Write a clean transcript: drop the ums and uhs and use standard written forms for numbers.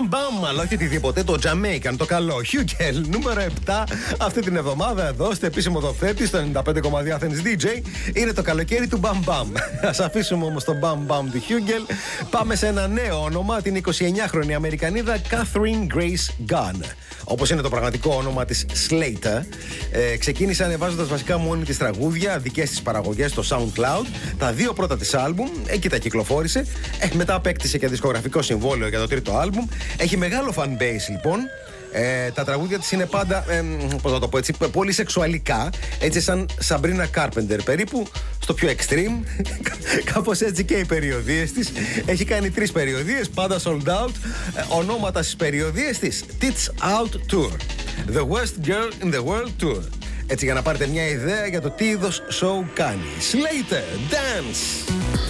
Bam Bam, αλλά όχι οτιδήποτε, το Jamaican, το καλό. Hugel, νούμερο 7 αυτή την εβδομάδα εδώ στο επίσημο δοθέτη, στο 95,2 Athens DJ. Είναι το καλοκαίρι του Bam Bam. Ας αφήσουμε όμως το Bam Bam του Hugel. Πάμε σε ένα νέο όνομα, την 29χρονη Αμερικανίδα Catherine Grace Gunn. Όπως είναι το πραγματικό όνομα της, Slater. Ξεκίνησε ανεβάζοντας βασικά μόνη της τραγούδια, δικές της παραγωγές στο SoundCloud. Τα δύο πρώτα της άλμπουμ, εκεί τα κυκλοφόρησε. Μετά απέκτησε και δισκογραφικό συμβόλαιο για το τρίτο άλμπουμ. Έχει μεγάλο fan base λοιπόν. Τα τραγούδια της είναι πάντα, πώς να το πω έτσι, πολύ σεξουαλικά. Έτσι σαν Sabrina Carpenter περίπου, στο πιο extreme. Κάπως έτσι και οι περιοδίες της. Έχει κάνει 3 περιοδίες, πάντα sold out. Ονόματα στις περιοδίες της: Tits Out Tour, The Worst Girl in the World Tour. Έτσι για να πάρετε μια ιδέα για το τι είδος show κάνει. Slater, Dance!